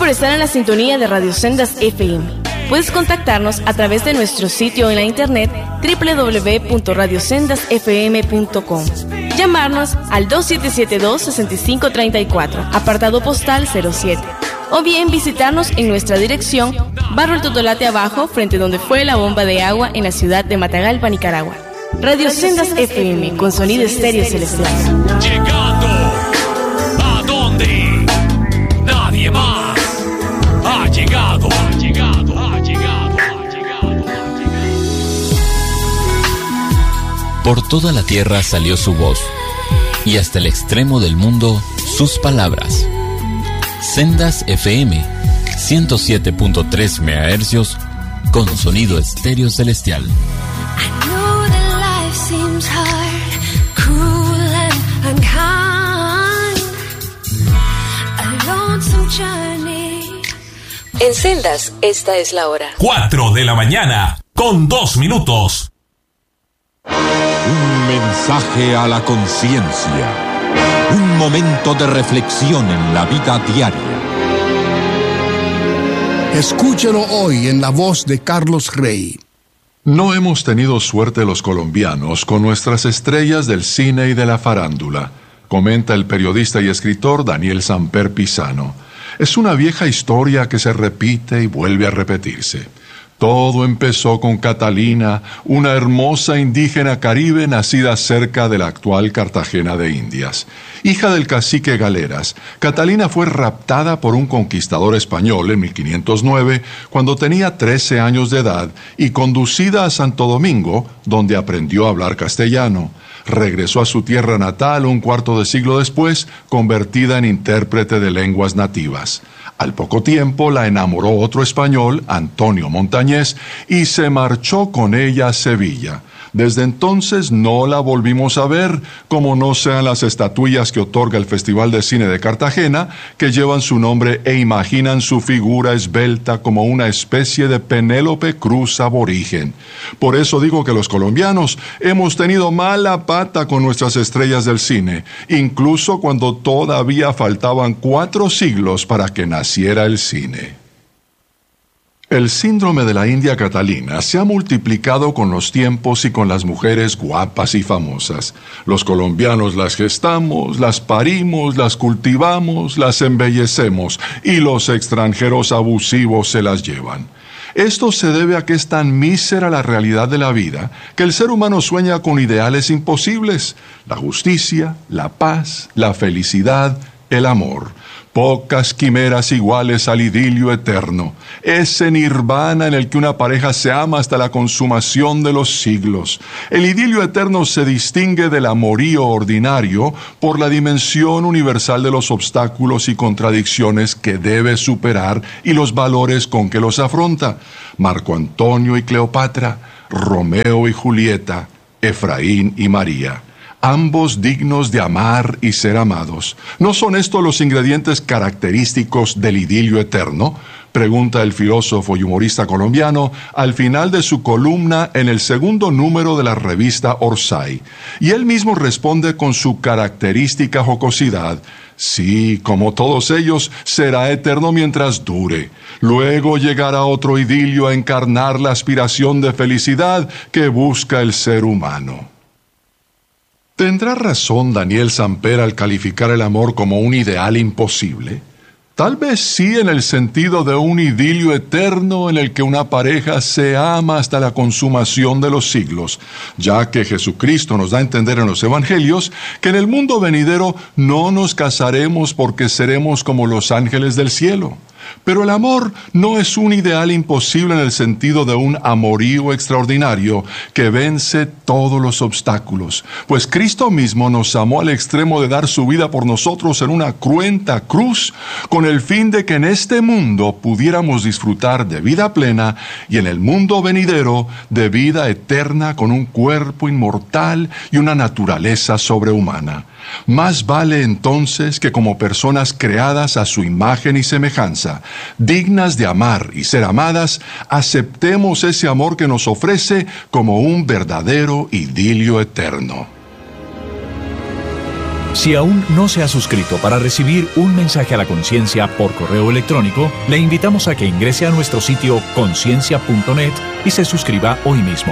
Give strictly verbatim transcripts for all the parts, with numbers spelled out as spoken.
por estar en la sintonía de Radio Sendas F M. Puedes contactarnos a través de nuestro sitio en la internet doble u doble u doble u punto radio sendas f m punto com. Llamarnos al dos siete siete dos, seis cinco tres cuatro, apartado postal cero siete. O bien visitarnos en nuestra dirección, Barrio El Totolate Abajo, frente donde fue la bomba de agua en la ciudad de Matagalpa, Nicaragua. Radio Sendas F M, con sonido estéreo celestial. Llegando a donde nadie más ha llegado, ha llegado, ha llegado, ha llegado, ha llegado. Por toda la tierra salió su voz, y hasta el extremo del mundo sus palabras. Sendas F M, ciento siete punto tres megahercios, con sonido estéreo celestial. En Sendas, esta es la hora. Cuatro de la mañana, con dos minutos. Un mensaje a la conciencia. Un momento de reflexión en la vida diaria. Escúchelo hoy en la voz de Carlos Rey. No hemos tenido suerte los colombianos con nuestras estrellas del cine y de la farándula, comenta el periodista y escritor Daniel Samper Pisano. Es una vieja historia que se repite y vuelve a repetirse. Todo empezó con Catalina, una hermosa indígena caribe nacida cerca de la actual Cartagena de Indias. Hija del cacique Galeras, Catalina fue raptada por un conquistador español en mil quinientos nueve, cuando tenía trece años de edad, y conducida a Santo Domingo, donde aprendió a hablar castellano. Regresó a su tierra natal un cuarto de siglo después, convertida en intérprete de lenguas nativas. Al poco tiempo la enamoró otro español, Antonio Montañés, y se marchó con ella a Sevilla. Desde entonces no la volvimos a ver, como no sean las estatuillas que otorga el Festival de Cine de Cartagena, que llevan su nombre e imaginan su figura esbelta como una especie de Penélope Cruz aborigen. Por eso digo que los colombianos hemos tenido mala pata con nuestras estrellas del cine, incluso cuando todavía faltaban cuatro siglos para que naciera el cine. El síndrome de la India Catalina se ha multiplicado con los tiempos y con las mujeres guapas y famosas. Los colombianos las gestamos, las parimos, las cultivamos, las embellecemos, y los extranjeros abusivos se las llevan. Esto se debe a que es tan mísera la realidad de la vida que el ser humano sueña con ideales imposibles: la justicia, la paz, la felicidad, el amor. Pocas quimeras iguales al idilio eterno, ese nirvana en el que una pareja se ama hasta la consumación de los siglos. El idilio eterno se distingue del amorío ordinario por la dimensión universal de los obstáculos y contradicciones que debe superar y los valores con que los afronta. Marco Antonio y Cleopatra, Romeo y Julieta, Efraín y María. Ambos dignos de amar y ser amados. ¿No son estos los ingredientes característicos del idilio eterno?, pregunta el filósofo y humorista colombiano al final de su columna en el segundo número de la revista Orsay. Y él mismo responde con su característica jocosidad: sí, como todos ellos, será eterno mientras dure. Luego llegará otro idilio a encarnar la aspiración de felicidad que busca el ser humano. ¿Tendrá razón Daniel Samper al calificar el amor como un ideal imposible? Tal vez sí, en el sentido de un idilio eterno en el que una pareja se ama hasta la consumación de los siglos, ya que Jesucristo nos da a entender en los evangelios que en el mundo venidero no nos casaremos porque seremos como los ángeles del cielo. Pero el amor no es un ideal imposible en el sentido de un amorío extraordinario que vence todos los obstáculos, pues Cristo mismo nos amó al extremo de dar su vida por nosotros en una cruenta cruz, con el fin de que en este mundo pudiéramos disfrutar de vida plena y en el mundo venidero de vida eterna con un cuerpo inmortal y una naturaleza sobrehumana. Más vale entonces que como personas creadas a su imagen y semejanza, dignas de amar y ser amadas, aceptemos ese amor que nos ofrece como un verdadero idilio eterno. Si aún no se ha suscrito para recibir un mensaje a la conciencia por correo electrónico, le invitamos a que ingrese a nuestro sitio conciencia punto net y se suscriba hoy mismo.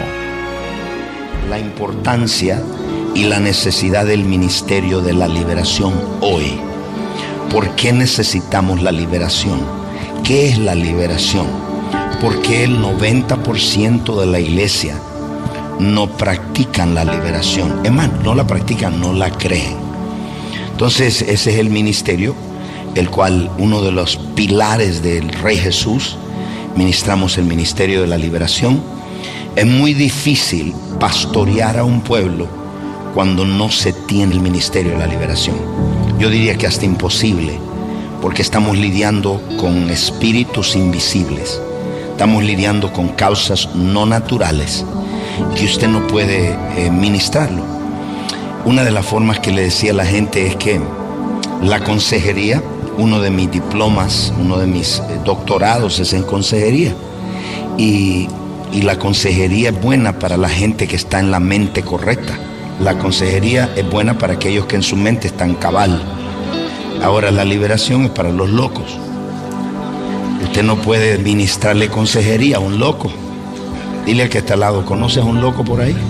La importancia y la necesidad del ministerio de la liberación hoy. ¿Por qué necesitamos la liberación? ¿Qué es la liberación? Porque el noventa por ciento de la iglesia no practican la liberación. Es más, no la practican, no la creen. Entonces ese es el ministerio, el cual uno de los pilares del Rey Jesús, ministramos el ministerio de la liberación. Es muy difícil pastorear a un pueblo cuando no se tiene el ministerio de la liberación. Yo diría que hasta imposible, porque estamos lidiando con espíritus invisibles, estamos lidiando con causas no naturales que usted no puede eh, ministrarlo. Una de las formas que le decía a la gente es que la consejería, uno de mis diplomas, uno de mis eh, doctorados es en consejería, y, y la consejería es buena para la gente que está en la mente correcta. La consejería es buena para aquellos que en su mente están cabal. Ahora la liberación es para los locos. Usted no puede ministrarle consejería a un loco. Dile al que está al lado, ¿conoces a un loco por ahí?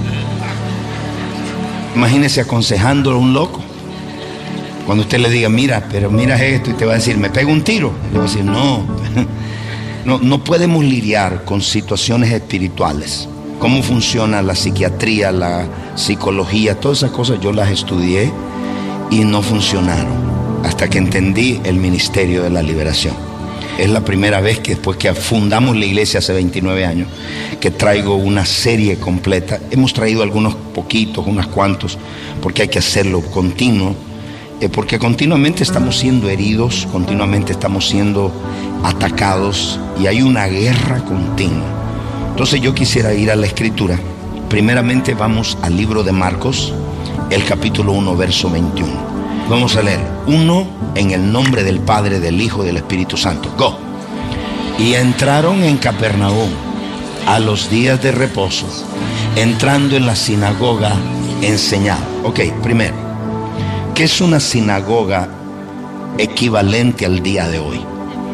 Imagínese aconsejándolo a un loco. Cuando usted le diga, mira, pero mira esto, y te va a decir, ¿me pego un tiro? Le va a decir, no. No, no podemos lidiar con situaciones espirituales. Cómo funciona la psiquiatría, la psicología, todas esas cosas yo las estudié y no funcionaron hasta que entendí el ministerio de la liberación. Es la primera vez que después que fundamos la iglesia hace veintinueve años, que traigo una serie completa. Hemos traído algunos poquitos, unos cuantos, porque hay que hacerlo continuo, eh, porque continuamente estamos siendo heridos, continuamente estamos siendo atacados y hay una guerra continua. Entonces yo quisiera ir a la escritura. Primeramente vamos al libro de Marcos, el capítulo uno, verso veintiuno. Vamos a leer, uno en el nombre del Padre, del Hijo y del Espíritu Santo. Go. Y entraron en Capernaum a los días de reposo, entrando en la sinagoga, enseñaba. Ok, primero, ¿qué es una sinagoga equivalente al día de hoy?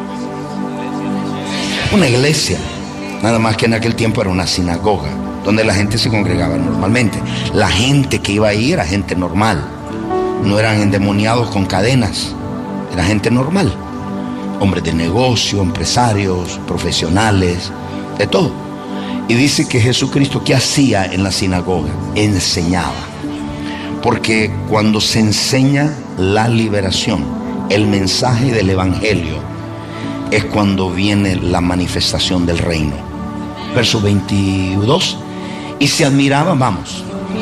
Una iglesia, nada más que en aquel tiempo era una sinagoga, donde la gente se congregaba normalmente. La gente que iba ahí era gente normal, no eran endemoniados con cadenas, era gente normal, hombres de negocio, empresarios, profesionales, de todo. Y dice que Jesucristo, ¿qué hacía en la sinagoga? Enseñaba. Porque cuando se enseña la liberación, el mensaje del evangelio, es cuando viene la manifestación del reino. Verso veintidós. Y se admiraba, vamos,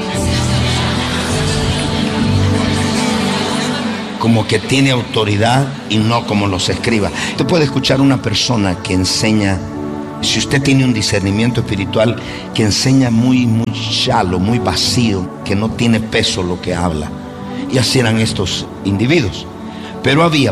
como que tiene autoridad y no como los escribas. Usted puede escuchar una persona que enseña, si usted tiene un discernimiento espiritual, que enseña muy, muy shallow, muy vacío, que no tiene peso lo que habla. Y así eran estos individuos. Pero había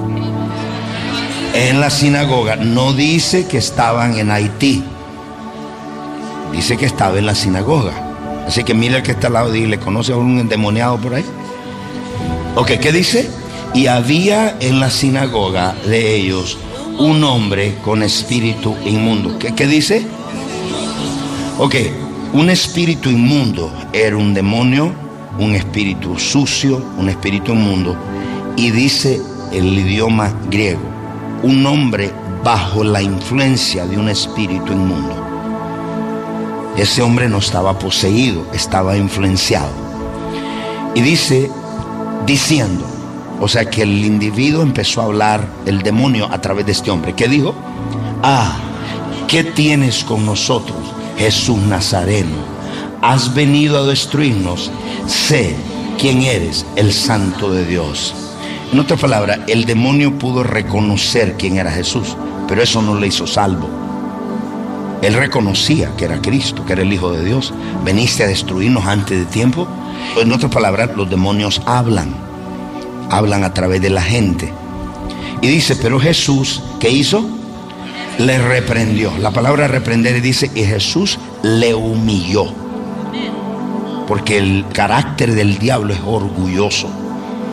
en la sinagoga, no dice que estaban en Haití, dice que estaba en la sinagoga. Así que mira el que está al lado y dile, ¿conoce a un endemoniado por ahí? Ok, ¿qué dice? Y había en la sinagoga de ellos un hombre con espíritu inmundo. ¿Qué, qué dice? Ok, un espíritu inmundo era un demonio, un espíritu sucio, un espíritu inmundo. Y dice el idioma griego, un hombre bajo la influencia de un espíritu inmundo. Ese hombre no estaba poseído, estaba influenciado. Y dice, diciendo, o sea que el individuo empezó a hablar, el demonio, a través de este hombre. ¿Qué dijo? Ah, ¿qué tienes con nosotros, Jesús Nazareno? Has venido a destruirnos. Sé quién eres, el Santo de Dios. En otras palabras, el demonio pudo reconocer quién era Jesús, pero eso no le hizo salvo. Él reconocía que era Cristo, que era el Hijo de Dios. Veniste a destruirnos antes de tiempo. En otras palabras, los demonios hablan, hablan a través de la gente. Y dice, pero Jesús, ¿qué hizo? Le reprendió. La palabra reprender dice, y Jesús le humilló. Porque el carácter del diablo es orgulloso.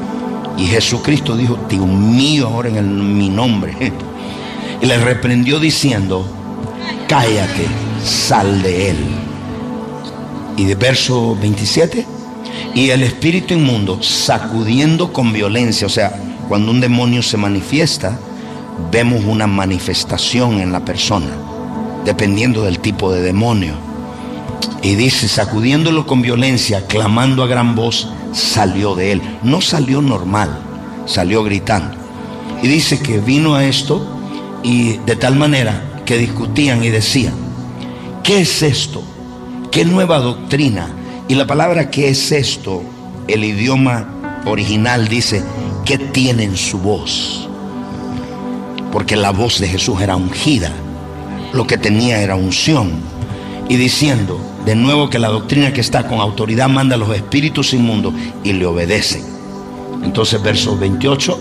Y Jesucristo dijo: te humillo ahora en el, mi nombre. Y le reprendió diciendo: cállate, sal de él. Y de verso veintisiete, y el espíritu inmundo, sacudiendo con violencia, o sea, cuando un demonio se manifiesta, vemos una manifestación en la persona, dependiendo del tipo de demonio. Y dice: sacudiéndolo con violencia, clamando a gran voz, salió de él. No salió normal, salió gritando. Y dice que vino a esto, y de tal manera que discutían y decían: ¿qué es esto? ¿Qué nueva doctrina? Y la palabra ¿qué es esto?, el idioma original dice: ¿qué tiene en su voz? Porque la voz de Jesús era ungida, lo que tenía era unción. Y diciendo de nuevo que la doctrina que está con autoridad manda a los espíritus inmundos y le obedecen. Entonces verso veintiocho: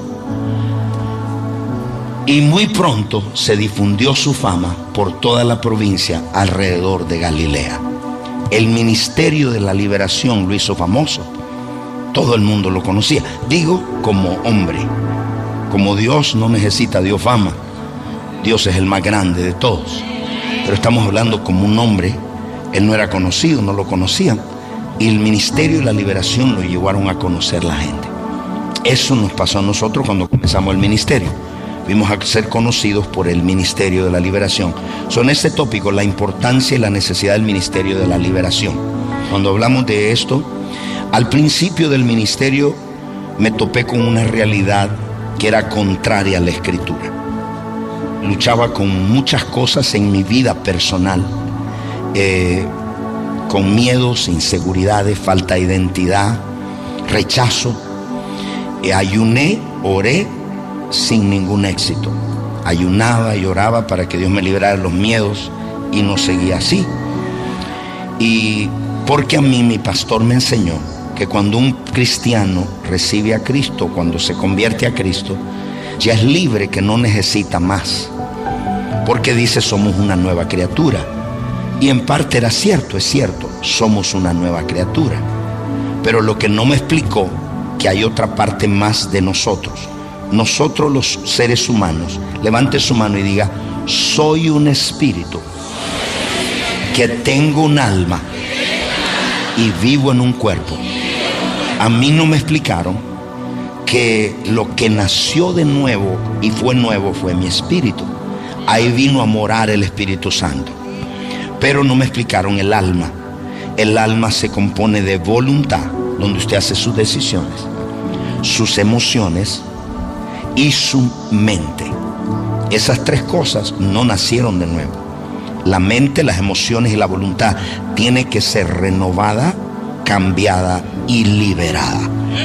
y muy pronto se difundió su fama por toda la provincia alrededor de Galilea. El ministerio de la liberación lo hizo famoso. Todo el mundo lo conocía. Digo, como hombre. Como Dios no necesita Dios fama. Dios es el más grande de todos. Pero estamos hablando como un hombre. Él no era conocido, no lo conocían. Y el ministerio de la liberación lo llevaron a conocer la gente. Eso nos pasó a nosotros cuando comenzamos el ministerio. Vimos a ser conocidos por el ministerio de la liberación. Son este tópico, la importancia y la necesidad del ministerio de la liberación. Cuando hablamos de esto, al principio del ministerio me topé con una realidad que era contraria a la escritura. Luchaba con muchas cosas en mi vida personal, eh, con miedos, inseguridades, falta de identidad, rechazo. Eh, ayuné, oré, sin ningún éxito. Ayunaba y oraba para que Dios me librara de los miedos y no seguía así. Y porque a mí mi pastor me enseñó que cuando un cristiano recibe a Cristo, cuando se convierte a Cristo, ya es libre, que no necesita más, porque dice: somos una nueva criatura. Y en parte era cierto, es cierto, somos una nueva criatura. Pero lo que no me explicó, que hay otra parte más de nosotros. Nosotros los seres humanos, levante su mano y diga: soy un espíritu que tengo un alma y vivo en un cuerpo. A mí no me explicaron que lo que nació de nuevo y fue nuevo fue mi espíritu. Ahí vino a morar el Espíritu Santo. Pero no me explicaron el alma. El alma se compone de voluntad, donde usted hace sus decisiones, sus emociones y su mente. Esas tres cosas no nacieron de nuevo. La mente, las emociones y la voluntad tiene que ser renovada, cambiada y liberada.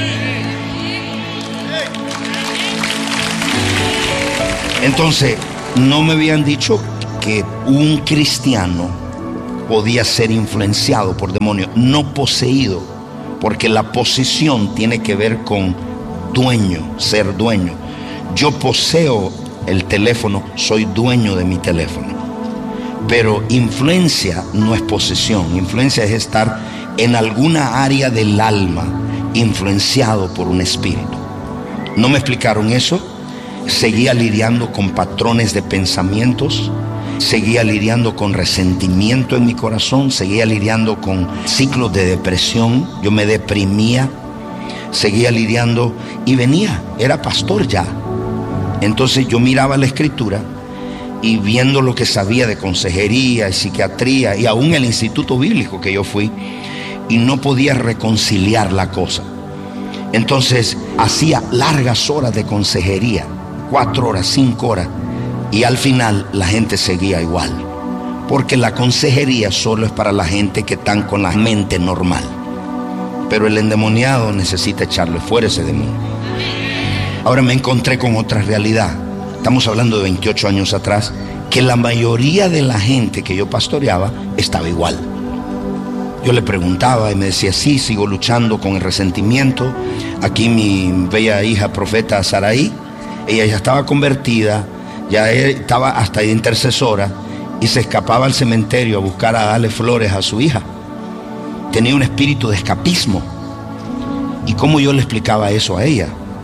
Entonces, no me habían dicho que un cristiano podía ser influenciado por demonios, no poseído, porque la posesión tiene que ver con dueño, ser dueño. Yo poseo el teléfono, soy dueño de mi teléfono. Pero influencia no es posesión. Influencia es estar en alguna área del alma influenciado por un espíritu. No me explicaron eso. Seguía lidiando con patrones de pensamientos, seguía lidiando con resentimiento en mi corazón, seguía lidiando con ciclos de depresión. Yo me deprimía, seguía lidiando y venía, era pastor ya. Entonces yo miraba la escritura y viendo lo que sabía de consejería y psiquiatría y aún el instituto bíblico que yo fui, y no podía reconciliar la cosa. Entonces hacía largas horas de consejería, cuatro horas, cinco horas, y al final la gente seguía igual, porque la consejería solo es para la gente que están con la mente normal, pero el endemoniado necesita echarle fuera ese demonio. Ahora me encontré con otra realidad. Estamos hablando de veintiocho años atrás, que la mayoría de la gente que yo pastoreaba estaba igual. Yo le preguntaba y me decía: sí, sigo luchando con el resentimiento. Aquí mi bella hija profeta Saraí, ella ya estaba convertida, ya estaba hasta intercesora, y se escapaba al cementerio a buscar a darle flores a su hija. Tenía un espíritu de escapismo. ¿Y cómo yo le explicaba eso a ella?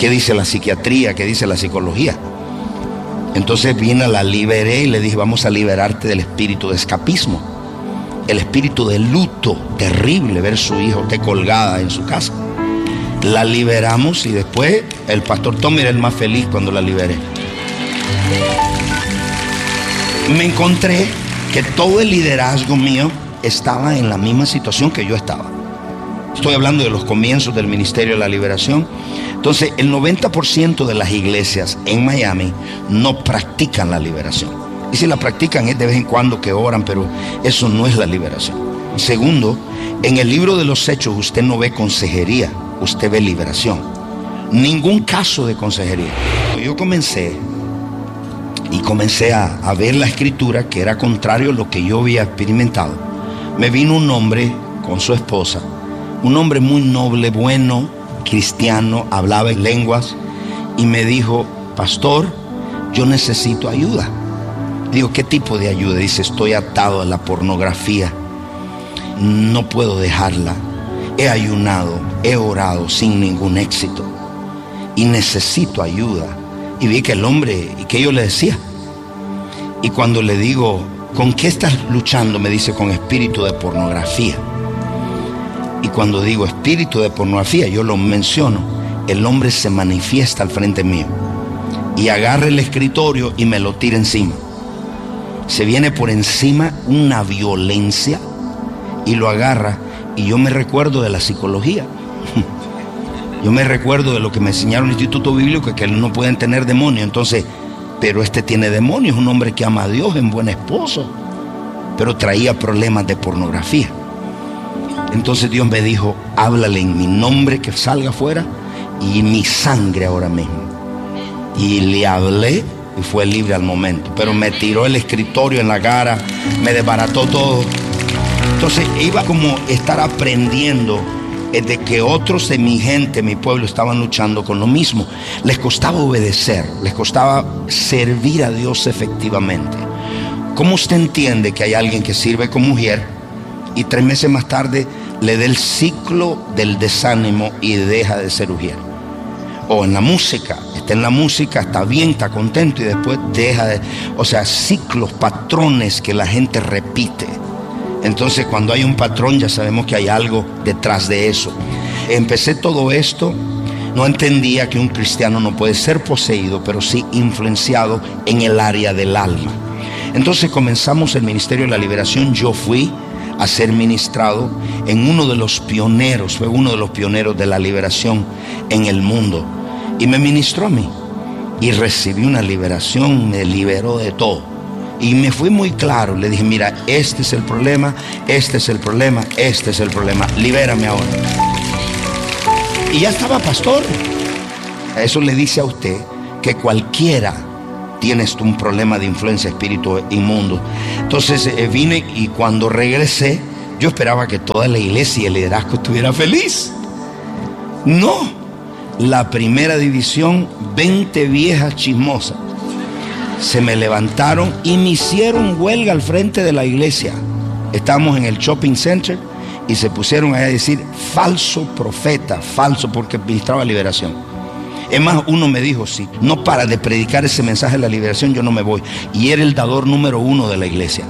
¿Qué dice la psiquiatría? ¿Qué dice la psicología? Entonces vine, la liberé y le dije, vamos a liberarte del espíritu de escapismo, el espíritu de luto terrible, ver su hijo te colgada en su casa. La liberamos y después el pastor Tommy era el más feliz cuando la liberé. Me encontré que todo el liderazgo mío estaba en la misma situación que yo estaba. Estoy hablando de los comienzos del Ministerio de la Liberación. Entonces, el noventa por ciento de las iglesias en Miami no practican la liberación. Y si la practican es de vez en cuando que oran, pero eso no es la liberación. Segundo, en el libro de los Hechos usted no ve consejería, usted ve liberación. Ningún caso de consejería. Yo comencé y comencé a, a ver la escritura que era contrario a lo que yo había experimentado. Me vino un hombre con su esposa, un hombre muy noble, bueno, cristiano, hablaba en lenguas y me dijo, pastor, yo necesito ayuda. Digo, ¿qué tipo de ayuda? Dice, estoy atado a la pornografía, no puedo dejarla, he ayunado, he orado sin ningún éxito y necesito ayuda. Y vi que el hombre, y que yo le decía, y cuando le digo, ¿con qué estás luchando? Me dice, con espíritu de pornografía. Y cuando digo espíritu de pornografía, yo lo menciono, el hombre se manifiesta al frente mío y agarra el escritorio y me lo tira encima. Se viene por encima una violencia y lo agarra, y yo me recuerdo de la psicología. Yo me recuerdo de lo que me enseñaron en el Instituto Bíblico, que no pueden tener demonios. Entonces, pero este tiene demonios, un hombre que ama a Dios, es un buen esposo, pero traía problemas de pornografía. Entonces Dios me dijo, háblale en mi nombre que salga afuera y mi sangre ahora mismo. Y le hablé y fue libre al momento, pero me tiró el escritorio en la cara, me desbarató todo. Entonces iba como estar aprendiendo de que otros de mi gente, mi pueblo, estaban luchando con lo mismo. Les costaba obedecer, les costaba servir a Dios efectivamente. ¿Cómo usted entiende que hay alguien que sirve como mujer y tres meses más tarde le dé el ciclo del desánimo y deja de ser ujier? O en la música, está en la música, está bien, está contento y después deja de... O sea, ciclos, patrones que la gente repite. Entonces cuando hay un patrón ya sabemos que hay algo detrás de eso. Empecé todo esto, no entendía que un cristiano no puede ser poseído, pero sí influenciado en el área del alma. Entonces comenzamos el Ministerio de la Liberación. Yo fui a ser ministrado en uno de los pioneros, fue uno de los pioneros de la liberación en el mundo, y me ministró a mí y recibí una liberación, me liberó de todo. Y me fui muy claro, le dije, mira, este es el problema, este es el problema, este es el problema, libérame ahora. Y ya estaba pastor. Eso le dice a usted que cualquiera tiene un problema de influencia espíritu inmundo. Entonces eh, vine, y cuando regresé, yo esperaba que toda la iglesia y el liderazgo estuviera feliz. No, la primera división, veinte viejas chismosas, se me levantaron y me hicieron huelga al frente de la iglesia. Estábamos en el shopping center y se pusieron a decir falso profeta, falso, porque ministraba liberación. Es más, uno me dijo, si no para de predicar ese mensaje de la liberación, yo no me voy. Y era el dador número uno de la iglesia.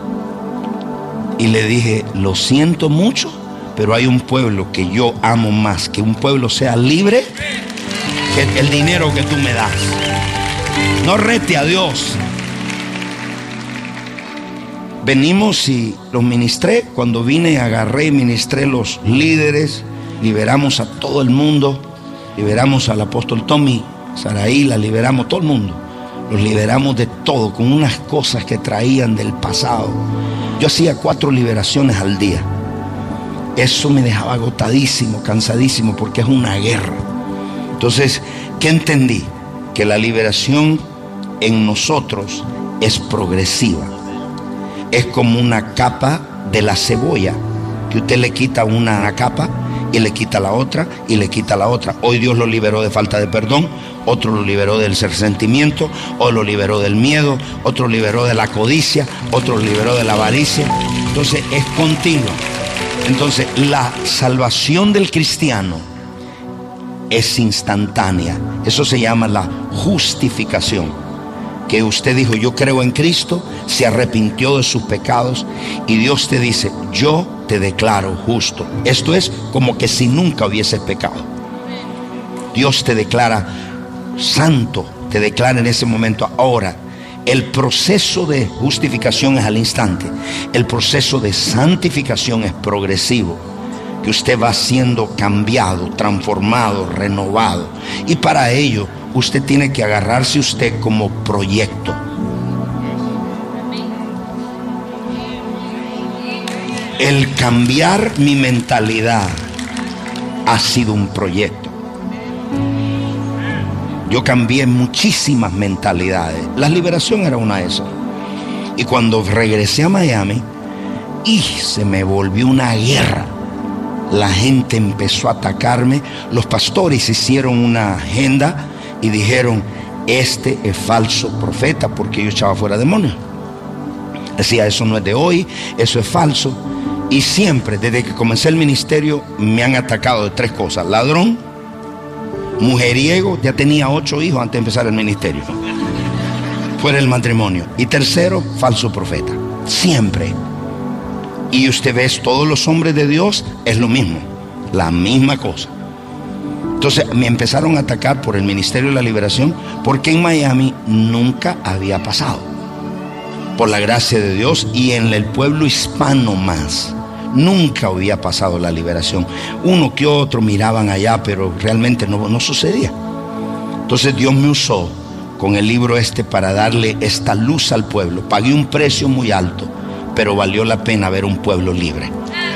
Y le dije, lo siento mucho, pero hay un pueblo que yo amo más, que un pueblo sea libre, que el dinero que tú me das. No rete a Dios. Venimos y los ministré. Cuando vine, agarré y ministré los líderes. Liberamos a todo el mundo. Liberamos al apóstol Tommy, Saraí, la liberamos, todo el mundo. Los liberamos de todo, con unas cosas que traían del pasado. Yo hacía cuatro liberaciones al día. Eso me dejaba agotadísimo, cansadísimo, porque es una guerra. Entonces, ¿qué entendí? Que la liberación en nosotros es progresiva. Es como una capa de la cebolla, que usted le quita una capa y le quita la otra y le quita la otra. Hoy Dios lo liberó de falta de perdón, otro lo liberó del resentimiento, otro lo liberó del miedo, otro lo liberó de la codicia, otro lo liberó de la avaricia. Entonces es continua. Entonces la salvación del cristiano es instantánea. Eso se llama la justificación. Que usted dijo, yo creo en Cristo, se arrepintió de sus pecados y Dios te dice, yo te declaro justo. Esto es como que si nunca hubieses pecado. Dios te declara santo, te declara en ese momento. Ahora, el proceso de justificación es al instante. El proceso de santificación es progresivo, que usted va siendo cambiado, transformado, renovado. Y para ello, usted tiene que agarrarse usted como proyecto. El cambiar mi mentalidad ha sido un proyecto. Yo cambié muchísimas mentalidades. La liberación era una de esas. Y cuando regresé a Miami, y se me volvió una guerra. La gente empezó a atacarme. Los pastores hicieron una agenda y dijeron, este es falso profeta, porque yo echaba fuera demonios. Decía, eso no es de hoy, eso es falso. Y siempre, desde que comencé el ministerio, me han atacado de tres cosas: ladrón, mujeriego, ya tenía ocho hijos antes de empezar el ministerio, fuera el matrimonio, y tercero, falso profeta. Siempre. Y usted ve, todos los hombres de Dios es lo mismo, la misma cosa. Entonces me empezaron a atacar por el ministerio de la liberación, porque en Miami nunca había pasado, por la gracia de Dios, y en el pueblo hispano más nunca había pasado la liberación. Uno que otro miraban allá, pero realmente no, no sucedía. Entonces Dios me usó con el libro este para darle esta luz al pueblo. Pagué un precio muy alto, pero valió la pena ver un pueblo libre.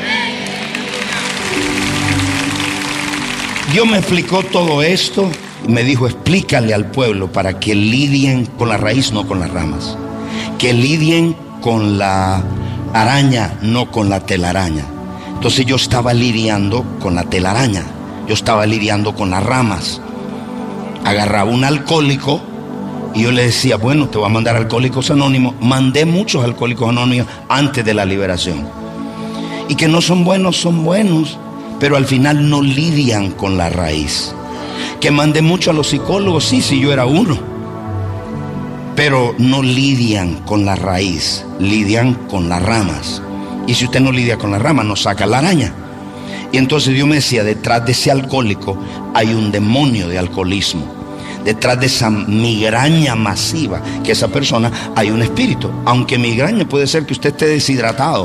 Dios me explicó todo esto y me dijo, explícale al pueblo para que lidien con la raíz, no con las ramas. Que lidien con la araña, no con la telaraña. Entonces yo estaba lidiando con la telaraña, yo estaba lidiando con las ramas. Agarraba un alcohólico y yo le decía, bueno, te voy a mandar a Alcohólicos Anónimos. Mandé muchos Alcohólicos Anónimos antes de la liberación. Y que no son buenos, son buenos, pero al final no lidian con la raíz. Que mandé mucho a los psicólogos, sí, sí, yo era uno, pero no lidian con la raíz, lidian con las ramas. Y si usted no lidia con las ramas, no saca la araña. Y entonces Dios me decía, detrás de ese alcohólico hay un demonio de alcoholismo. Detrás de esa migraña masiva, que esa persona, hay un espíritu. Aunque migraña puede ser que usted esté deshidratado.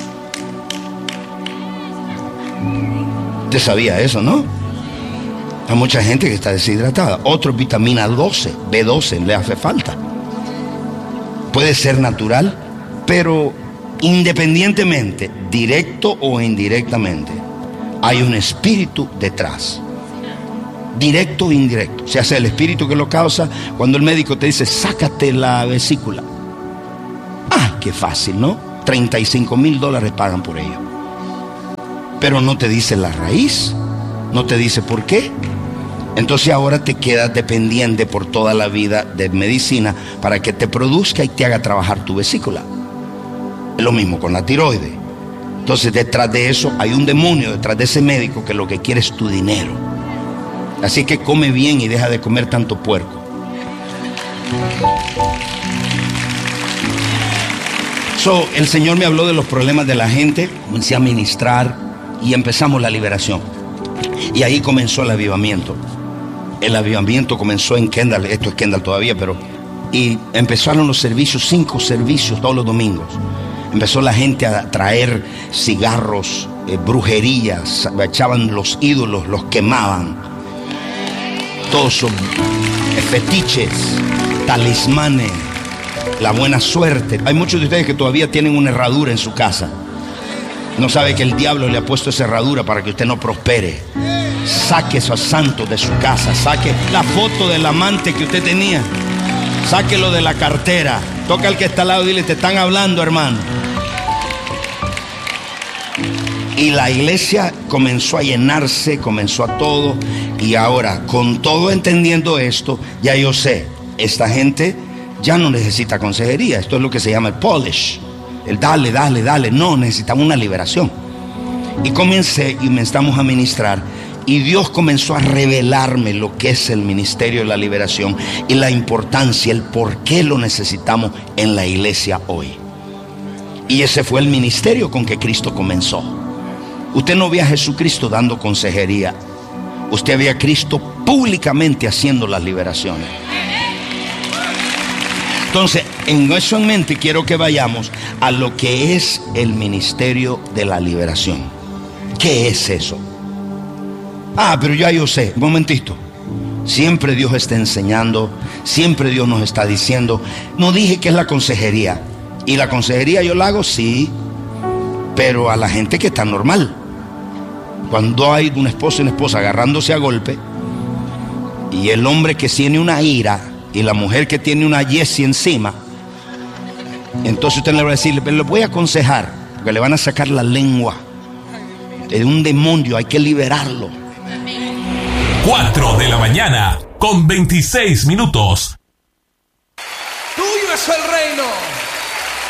Usted sabía eso, ¿no? Hay mucha gente que está deshidratada. Otros vitamina doce, B doce, le hace falta. Puede ser natural, pero independientemente, directo o indirectamente, hay un espíritu detrás. Directo o indirecto. Se hace el espíritu que lo causa cuando el médico te dice, sácate la vesícula. Ah, qué fácil, ¿no? treinta y cinco mil dólares pagan por ello. Pero no te dice la raíz, no te dice por qué. Entonces ahora te quedas dependiente por toda la vida de medicina para que te produzca y te haga trabajar tu vesícula. Es lo mismo con la tiroides. Entonces detrás de eso hay un demonio, detrás de ese médico, que lo que quiere es tu dinero. Así que come bien y deja de comer tanto puerco. So, el Señor me habló de los problemas de la gente, comencé a ministrar y empezamos la liberación. Y ahí comenzó el avivamiento. El avivamiento comenzó en Kendall, esto es Kendall todavía, pero... Y empezaron los servicios, cinco servicios todos los domingos. Empezó la gente a traer cigarros, eh, brujerías, echaban los ídolos, los quemaban. Todos son fetiches, talismanes, la buena suerte. Hay muchos de ustedes que todavía tienen una herradura en su casa. No sabe que el diablo le ha puesto esa herradura para que usted no prospere. Saque esos santos de su casa. Saque la foto del amante que usted tenía. Sáquelo de la cartera. Toca al que está al lado y dile, te están hablando, hermano. Y la iglesia comenzó a llenarse, comenzó a todo. Y ahora, con todo entendiendo esto, ya yo sé, esta gente ya no necesita consejería. Esto es lo que se llama el polish. El dale, dale, dale. No, necesitamos una liberación. Y comencé y me estamos a ministrar. Y Dios comenzó a revelarme lo que es el ministerio de la liberación y la importancia, el por qué lo necesitamos en la iglesia hoy. Y ese fue el ministerio con que Cristo comenzó. Usted no ve a Jesucristo dando consejería. Usted ve a Cristo públicamente haciendo las liberaciones. Entonces, en eso en mente quiero que vayamos a lo que es el ministerio de la liberación. ¿Qué es eso? Ah, pero ya yo sé, un momentito. Siempre Dios está enseñando, siempre Dios nos está diciendo. No dije que es la consejería. Y la consejería yo la hago, sí, pero a la gente que está normal. Cuando hay un esposo y una esposa agarrándose a golpe, y el hombre que tiene una ira y la mujer que tiene una yesi encima, entonces usted le va a decir, pero le voy a aconsejar, porque le van a sacar la lengua de un demonio, hay que liberarlo. cuatro de la mañana con veintiséis minutos. Tuyo es el reino.